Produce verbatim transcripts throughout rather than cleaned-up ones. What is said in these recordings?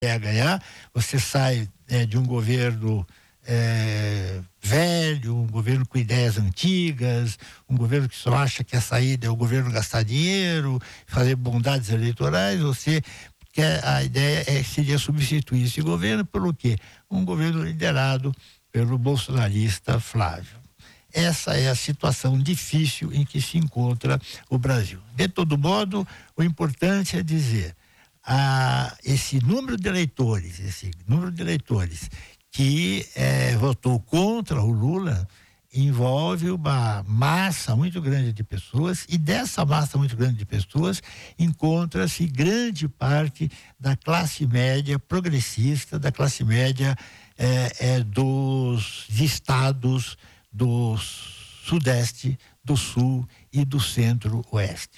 a ganhar, você sai é, de um governo é, velho, um governo com ideias antigas, um governo que só acha que a saída é o governo gastar dinheiro, fazer bondades eleitorais. Você quer, a ideia é, seria substituir esse governo pelo quê? Um governo liderado pelo bolsonarista Flávio. Essa é a situação difícil em que se encontra o Brasil. De todo modo, o importante é dizer, a, esse número de eleitores, esse número de eleitores que é, votou contra o Lula, envolve uma massa muito grande de pessoas, e dessa massa muito grande de pessoas encontra-se grande parte da classe média progressista, da classe média é, é, dos estados do Sudeste, do Sul e do Centro-Oeste.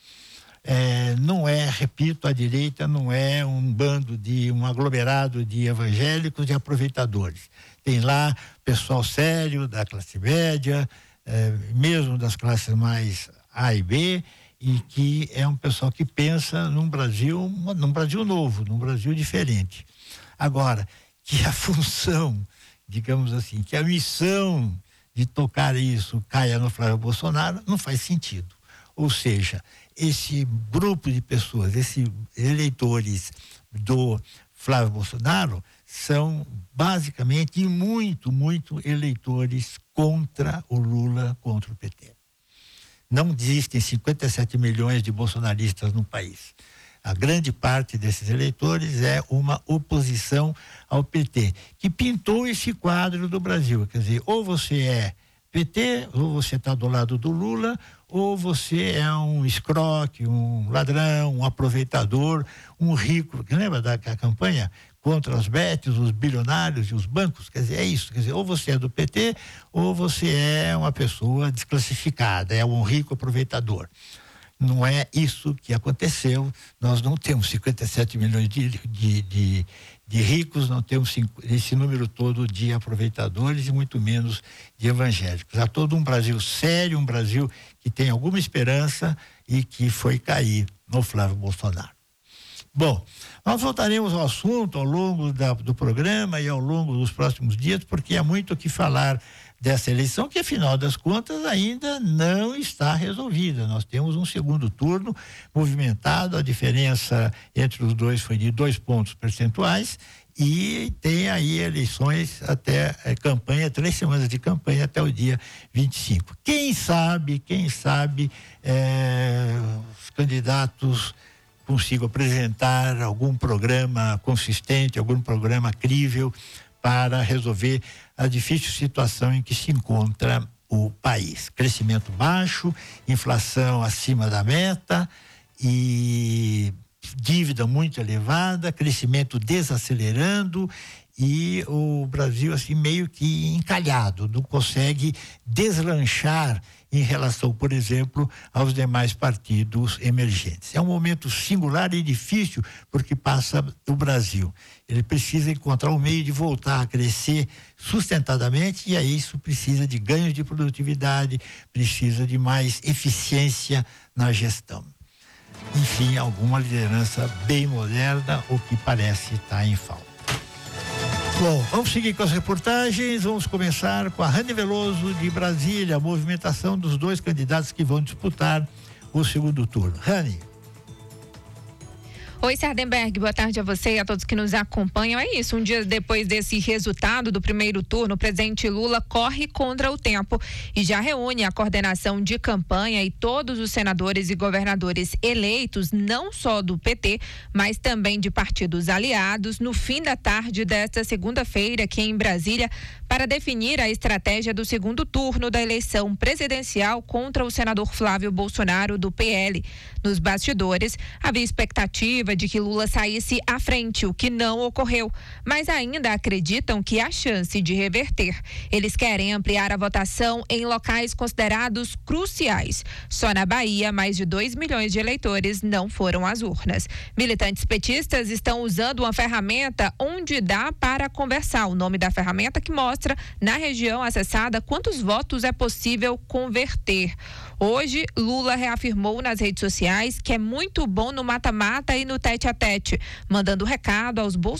É, não é, repito, a direita não é um bando de, um aglomerado de evangélicos e aproveitadores. Tem lá pessoal sério da classe média, é, mesmo das classes mais A e B, e que é um pessoal que pensa num Brasil, num Brasil novo, num Brasil diferente. Agora, que a função, digamos assim, que a missão de tocar isso caia no Flávio Bolsonaro, não faz sentido. Ou seja, esse grupo de pessoas, esses eleitores do Flávio Bolsonaro são basicamente e muito, muito eleitores contra o Lula, contra o P T. Não existem cinquenta e sete milhões de bolsonaristas no país. A grande parte desses eleitores é uma oposição ao P T, que pintou esse quadro do Brasil. Quer dizer, ou você é P T, ou você está do lado do Lula, ou você é um escroque, um ladrão, um aproveitador, um rico. Lembra da campanha contra os betes, os bilionários e os bancos? Quer dizer, é isso. Quer dizer, ou você é do P T, ou você é uma pessoa desclassificada, é um rico aproveitador. Não é isso que aconteceu. Nós não temos cinquenta e sete milhões de, de, de, de ricos, não temos cinco, esse número todo de aproveitadores e muito menos de evangélicos. Há todo um Brasil sério, um Brasil que tem alguma esperança e que foi cair no Flávio Bolsonaro. Bom, nós voltaremos ao assunto ao longo da, do programa e ao longo dos próximos dias, porque há muito o que falar dessa eleição, que afinal das contas ainda não está resolvida. Nós temos um segundo turno movimentado, a diferença entre os dois foi de dois pontos percentuais, e tem aí eleições até é, campanha, três semanas de campanha até o dia vinte e cinco. Quem sabe, quem sabe é, os candidatos consigam apresentar algum programa consistente, algum programa crível para resolver a difícil situação em que se encontra o país. Crescimento baixo, inflação acima da meta e dívida muito elevada, crescimento desacelerando e o Brasil assim meio que encalhado, não consegue deslanchar em relação, por exemplo, aos demais partidos emergentes. É um momento singular e difícil porque passa do Brasil. Ele precisa encontrar um meio de voltar a crescer sustentadamente, e aí isso precisa de ganhos de produtividade, precisa de mais eficiência na gestão. Enfim, alguma liderança bem moderna, o que parece estar em falta. Bom, vamos seguir com as reportagens. Vamos começar com a Rani Veloso de Brasília, a movimentação dos dois candidatos que vão disputar o segundo turno. Rani. Oi, Sardenberg, boa tarde a você e a todos que nos acompanham. É isso, um dia depois desse resultado do primeiro turno, o presidente Lula corre contra o tempo e já reúne a coordenação de campanha e todos os senadores e governadores eleitos, não só do P T, mas também de partidos aliados, no fim da tarde desta segunda-feira aqui em Brasília, para definir a estratégia do segundo turno da eleição presidencial contra o senador Flávio Bolsonaro, do P L. Nos bastidores, havia expectativa de que Lula saísse à frente, o que não ocorreu, mas ainda acreditam que há chance de reverter. Eles querem ampliar a votação em locais considerados cruciais. Só na Bahia, mais de dois milhões de eleitores não foram às urnas. Militantes petistas estão usando uma ferramenta onde dá para conversar. O nome da ferramenta que mostra, na região acessada, quantos votos é possível converter. Hoje, Lula reafirmou nas redes sociais que é muito bom no mata-mata e no tete-a-tete, mandando recado aos bolsonaristas